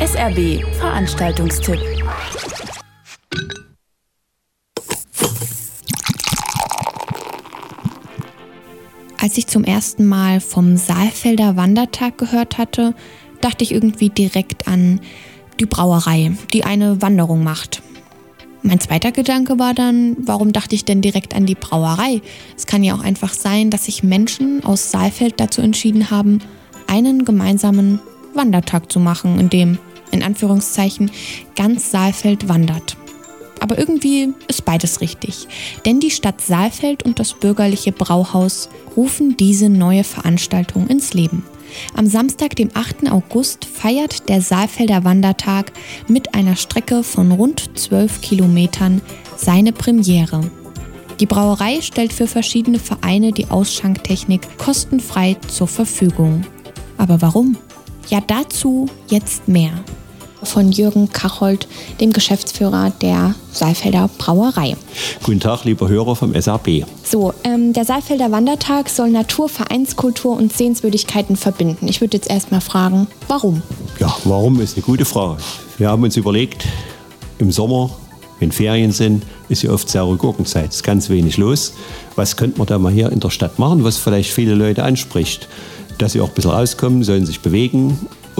SRB Veranstaltungstipp. Als ich zum ersten Mal vom Saalfelder Wandertag gehört hatte, dachte ich irgendwie direkt an die Brauerei, die eine Wanderung macht. Mein zweiter Gedanke war dann, warum dachte ich denn direkt an die Brauerei? Es kann ja auch einfach sein, dass sich Menschen aus Saalfeld dazu entschieden haben, einen gemeinsamen Wandertag zu machen, in dem, in Anführungszeichen, ganz Saalfeld wandert. Aber irgendwie ist beides richtig, denn die Stadt Saalfeld und das bürgerliche Brauhaus rufen diese neue Veranstaltung ins Leben. Am Samstag, dem 8. August, feiert der Saalfelder Wandertag mit einer Strecke von rund 12 Kilometern seine Premiere. Die Brauerei stellt für verschiedene Vereine die Ausschanktechnik kostenfrei zur Verfügung. Aber warum? Ja, dazu jetzt mehr. Von Jürgen Kachold, dem Geschäftsführer der Saalfelder Brauerei. Guten Tag, lieber Hörer vom SRB. So, der Saalfelder Wandertag soll Natur, Vereinskultur und Sehenswürdigkeiten verbinden. Ich würde jetzt erstmal fragen, warum? Ja, warum ist eine gute Frage. Wir haben uns überlegt, im Sommer, wenn Ferien sind, ist ja oft saure Gurkenzeit, ist ganz wenig los. Was könnte man da mal hier in der Stadt machen, was vielleicht viele Leute anspricht? Dass sie auch ein bisschen rauskommen, sollen sich bewegen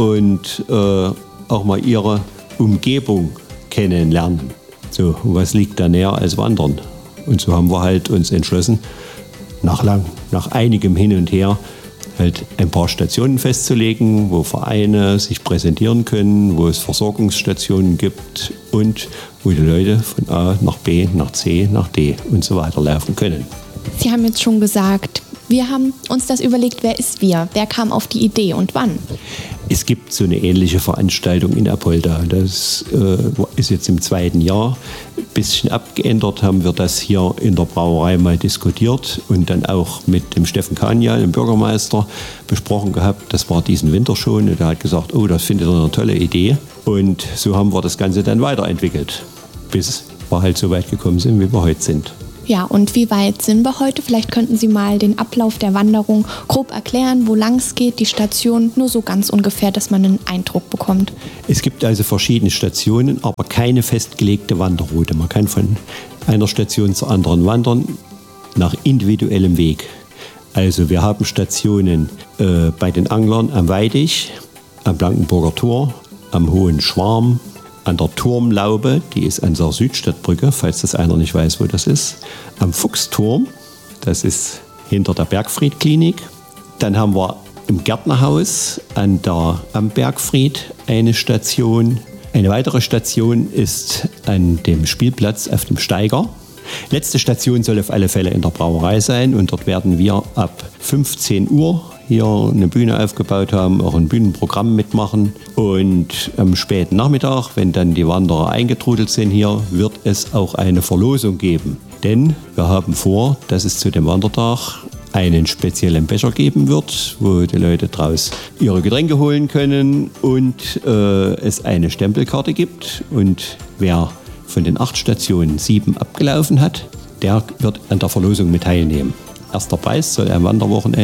und auch mal ihre Umgebung kennenlernen. So, und was liegt da näher als Wandern? Und so haben wir halt uns entschlossen, nach einigem Hin und Her, halt ein paar Stationen festzulegen, wo Vereine sich präsentieren können, wo es Versorgungsstationen gibt und wo die Leute von A nach B, nach C, nach D und so weiter laufen können. Sie haben jetzt schon gesagt, wir haben uns das überlegt, wer ist wir? Wer kam auf die Idee und wann? Es gibt so eine ähnliche Veranstaltung in Apolda. Das ist jetzt im 2. Jahr. Ein bisschen abgeändert haben wir das hier in der Brauerei mal diskutiert und dann auch mit dem Steffen Kanial, dem Bürgermeister, besprochen gehabt. Das war diesen Winter schon und er hat gesagt, oh, das findet er eine tolle Idee. Und so haben wir das Ganze dann weiterentwickelt, bis wir halt so weit gekommen sind, wie wir heute sind. Ja, und wie weit sind wir heute? Vielleicht könnten Sie mal den Ablauf der Wanderung grob erklären, wo lang es geht, die Station, nur so ganz ungefähr, dass man einen Eindruck bekommt. Es gibt also verschiedene Stationen, aber keine festgelegte Wanderroute. Man kann von einer Station zur anderen wandern, nach individuellem Weg. Also wir haben Stationen bei den Anglern am Weidich, am Blankenburger Tor, am Hohen Schwarm, an der Turmlaube, die ist an der Südstadtbrücke, falls das einer nicht weiß, wo das ist. Am Fuchsturm, das ist hinter der Bergfried-Klinik. Dann haben wir im Gärtnerhaus am Bergfried eine Station. Eine weitere Station ist an dem Spielplatz auf dem Steiger. Letzte Station soll auf alle Fälle in der Brauerei sein und dort werden wir ab 15 Uhr hier eine Bühne aufgebaut haben, auch ein Bühnenprogramm mitmachen. Und am späten Nachmittag, wenn dann die Wanderer eingetrudelt sind hier, wird es auch eine Verlosung geben. Denn wir haben vor, dass es zu dem Wandertag einen speziellen Becher geben wird, wo die Leute draus ihre Getränke holen können und es eine Stempelkarte gibt. Und wer von den 8 Stationen 7 abgelaufen hat, der wird an der Verlosung mit teilnehmen. Erster Preis soll eine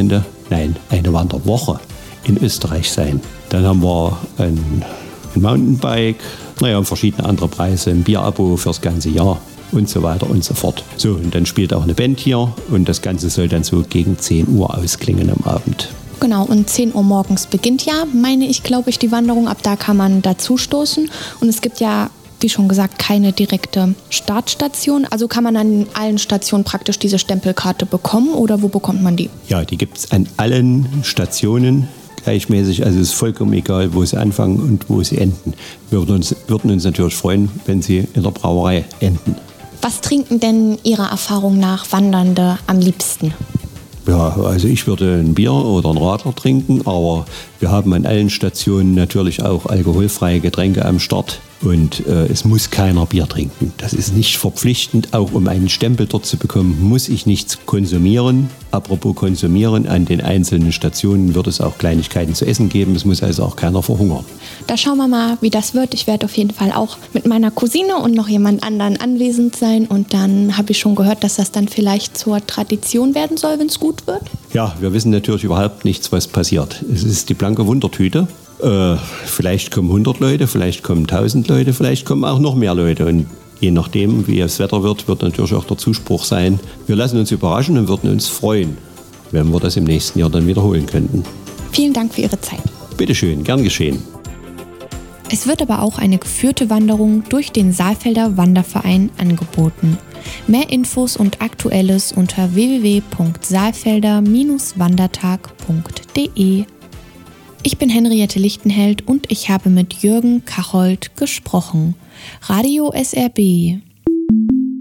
Wanderwoche in Österreich sein. Dann haben wir ein Mountainbike, und verschiedene andere Preise, ein Bierabo fürs ganze Jahr und so weiter und so fort. So, und dann spielt auch eine Band hier und das Ganze soll dann so gegen 10 Uhr ausklingen am Abend. Genau, und 10 Uhr morgens beginnt ja, glaube ich, die Wanderung. Ab da kann man dazu stoßen. Und es gibt ja, wie schon gesagt, keine direkte Startstation. Also kann man an allen Stationen praktisch diese Stempelkarte bekommen oder wo bekommt man die? Ja, die gibt es an allen Stationen gleichmäßig. Also es ist vollkommen egal, wo sie anfangen und wo sie enden. Wir würden uns natürlich freuen, wenn sie in der Brauerei enden. Was trinken denn Ihrer Erfahrung nach Wandernde am liebsten? Ja, also ich würde ein Bier oder ein Radler trinken, aber wir haben an allen Stationen natürlich auch alkoholfreie Getränke am Start. Und es muss keiner Bier trinken. Das ist nicht verpflichtend. Auch um einen Stempel dort zu bekommen, muss ich nichts konsumieren. Apropos konsumieren, an den einzelnen Stationen wird es auch Kleinigkeiten zu essen geben. Es muss also auch keiner verhungern. Da schauen wir mal, wie das wird. Ich werde auf jeden Fall auch mit meiner Cousine und noch jemand anderen anwesend sein. Und dann habe ich schon gehört, dass das dann vielleicht zur Tradition werden soll, wenn es gut wird. Ja, wir wissen natürlich überhaupt nichts, was passiert. Es ist die blanke Wundertüte. Vielleicht kommen 100 Leute, vielleicht kommen 1000 Leute, vielleicht kommen auch noch mehr Leute. Und je nachdem, wie das Wetter wird natürlich auch der Zuspruch sein. Wir lassen uns überraschen und würden uns freuen, wenn wir das im nächsten Jahr dann wiederholen könnten. Vielen Dank für Ihre Zeit. Bitte schön, gern geschehen. Es wird aber auch eine geführte Wanderung durch den Saalfelder Wanderverein angeboten. Mehr Infos und Aktuelles unter www.saalfelder-wandertag.de. Ich bin Henriette Lichtenheld und ich habe mit Jürgen Kachold gesprochen. Radio SRB.